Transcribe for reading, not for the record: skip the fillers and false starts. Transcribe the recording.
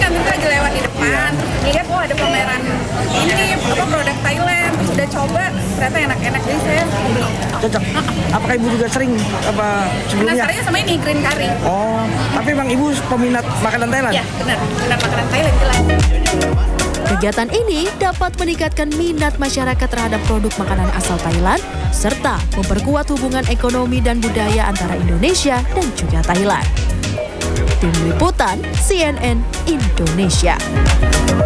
kan kita lagi lewat di depan, lihat ada pameran ini produk Thailand, terus udah coba ternyata enak-enak, jadi saya cocok. Apakah ibu juga sering sebelumnya? Penasarannya sama ini green curry. Oh, tapi emang ibu peminat makanan Thailand? Ya benar, peminat makanan Thailand jelas. Kegiatan ini dapat meningkatkan minat masyarakat terhadap produk makanan asal Thailand serta memperkuat hubungan ekonomi dan budaya antara Indonesia dan juga Thailand. Tim Liputan CNN Indonesia.